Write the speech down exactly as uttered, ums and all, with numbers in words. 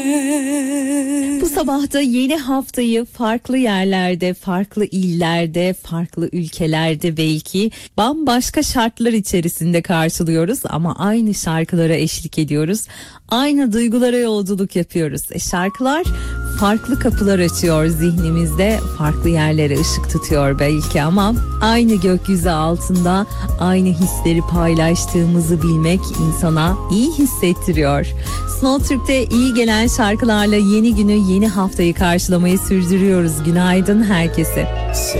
Bu sabah da yeni haftayı farklı yerlerde, farklı illerde, farklı ülkelerde belki bambaşka şartlar içerisinde karşılıyoruz ama aynı şarkılara eşlik ediyoruz. Aynı duygulara yolculuk yapıyoruz. E şarkılar farklı kapılar açıyor zihnimizde, farklı yerlere ışık tutuyor belki ama aynı gökyüzü altında aynı hisleri paylaştığımızı bilmek insana iyi hissettiriyor. Snow Türk'te iyi gelen şarkılarla yeni günü, yeni haftayı karşılamayı sürdürüyoruz. Günaydın herkese.